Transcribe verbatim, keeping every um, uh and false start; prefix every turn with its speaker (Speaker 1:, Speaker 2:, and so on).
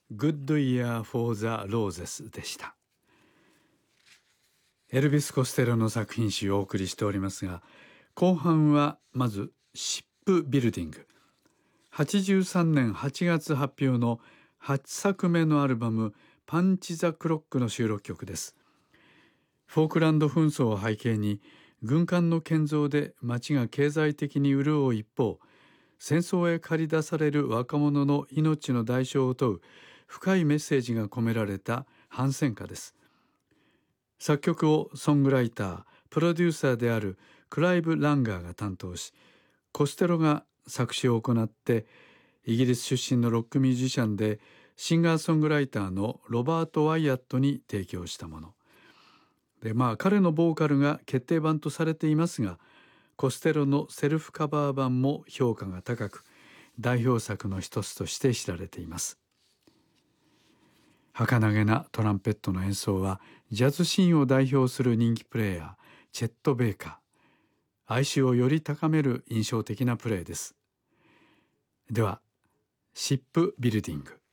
Speaker 1: Good Year for the Roses でした。エルビス・コステロの作品集をお送りしておりますが、後半はまずシップビルディング。はちじゅうさんねんはちがつ発表のはちさくめのアルバムパンチ・ザ・クロックの収録曲です。フォークランド紛争を背景に軍艦の建造で町が経済的に潤う一方、戦争へ駆り出される若者の命の代償を問う深いメッセージが込められた反戦歌です。作曲をソングライター、プロデューサーであるクライブ・ランガーが担当し、コステロが作詞を行って、イギリス出身のロックミュージシャンでシンガーソングライターのロバート・ワイアットに提供したもの。で、まあ彼のボーカルが決定版とされていますが、コステロのセルフカバー版も評価が高く、代表作の一つとして知られています。儚げなトランペットの演奏はジャズシーンを代表する人気プレーヤーチェット・ベイカー。哀愁をより高める印象的なプレーです。では、シップビルディング。